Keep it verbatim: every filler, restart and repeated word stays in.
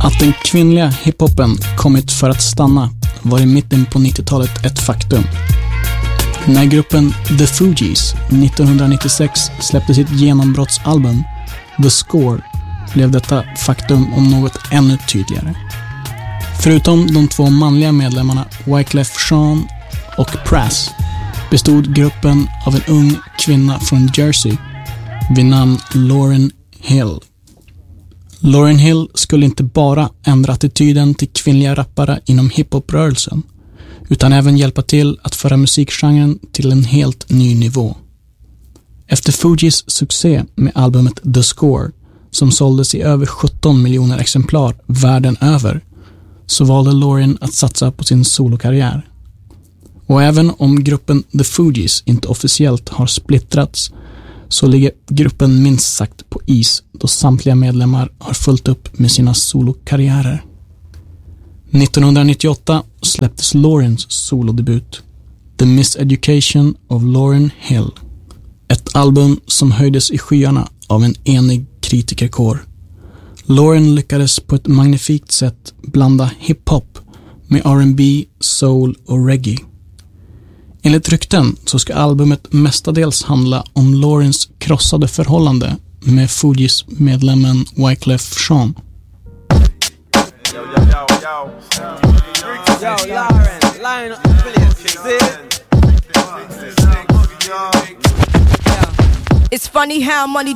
Att den kvinnliga hiphopen kommit för att stanna var i mitten på nittiotalet ett faktum. När gruppen The Fugees nittonhundranittiosex släppte sitt genombrottsalbum The Score blev detta faktum om något ännu tydligare. Förutom de två manliga medlemmarna Wyclef Jean och Pras bestod gruppen av en ung kvinna från Jersey vid namn Lauryn Hill. Lauryn Hill skulle inte bara ändra attityden till kvinnliga rappare inom hiphoprörelsen utan även hjälpa till att föra musikgenren till en helt ny nivå. Efter Fugees succé med albumet The Score, som såldes i över sjutton miljoner exemplar världen över, så valde Lauryn att satsa på sin solokarriär. Och även om gruppen The Fugees inte officiellt har splittrats, så ligger gruppen minst sagt på is då samtliga medlemmar har fullt upp med sina solokarriärer. nittonhundranittioåtta släpptes Lauryns solodebut, The Miseducation of Lauryn Hill. Ett album som höjdes i skyarna av en enig kritikerkår. Lauryn lyckades på ett magnifikt sätt blanda hiphop med R and B, soul och reggae. Enligt rykten så ska albumet mestadels handla om Lauryns krossade förhållande med Fugees medlemmen Wyclef Jean. Yo, yo, yo, yo. Yo, Lauren, line up the place. It's funny how money